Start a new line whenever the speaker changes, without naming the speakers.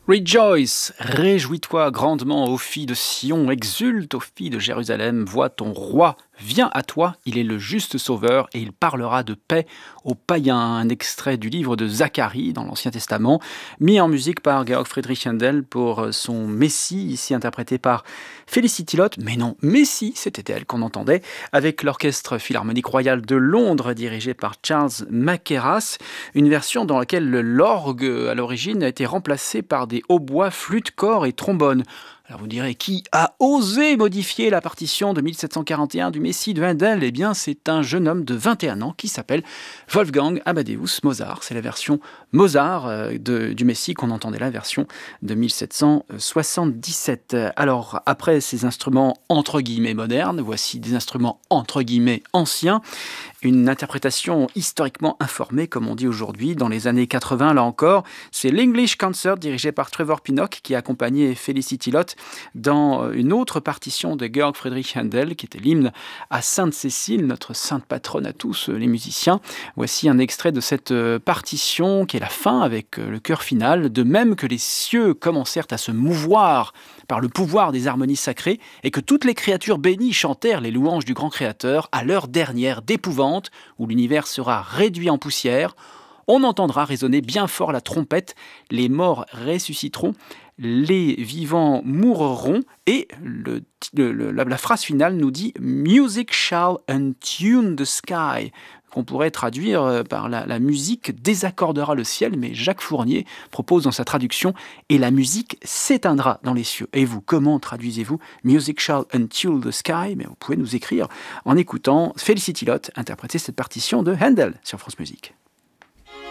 Rejoice, réjouis-toi grandement, ô filles de Sion, exulte, ô filles de Jérusalem, vois ton roi vient à toi, il est le juste sauveur et il parlera de paix aux païens. Un extrait du livre de Zacharie dans l'Ancien Testament, mis en musique par Georg Friedrich Händel pour son Messie, ici interprété par Felicity Lott, mais non, Messie, c'était elle qu'on entendait, avec l'Orchestre Philharmonique Royal de Londres, dirigé par Charles Mackerras, une version dans laquelle l'orgue à l'origine a été remplacé par des hautbois, flûtes, corps et trombones. Alors vous direz, qui a osé modifier la partition de 1741 du Messie de Handel? Eh bien, c'est un jeune homme de 21 ans qui s'appelle Wolfgang Amadeus Mozart. C'est la version Mozart du Messie qu'on entendait, la version de 1777. Alors, après ces instruments entre guillemets modernes, voici des instruments entre guillemets anciens. Une interprétation historiquement informée, comme on dit aujourd'hui, dans les années 80, là encore. C'est l'English Concert, dirigé par Trevor Pinnock, qui a accompagné Felicity Lott dans une autre partition de Georg Friedrich Händel, qui était l'hymne à Sainte-Cécile, notre sainte patronne à tous les musiciens. Voici un extrait de cette partition, qui est la fin, avec le chœur final, de même que les cieux commencèrent à se mouvoir par le pouvoir des harmonies sacrées, et que toutes les créatures bénies chantèrent les louanges du grand Créateur à l'heure dernière d'épouvante, où l'univers sera réduit en poussière, on entendra résonner bien fort la trompette, les morts ressusciteront, les vivants mourront, et la phrase finale nous dit « Music shall untune the sky », qu'on pourrait traduire par la musique désaccordera le ciel, mais Jacques Fournier propose dans sa traduction « et la musique s'éteindra dans les cieux ». Et vous, comment traduisez-vous « Music shall untune the sky » Mais vous pouvez nous écrire en écoutant Felicity Lott interpréter cette partition de Handel sur France Musique.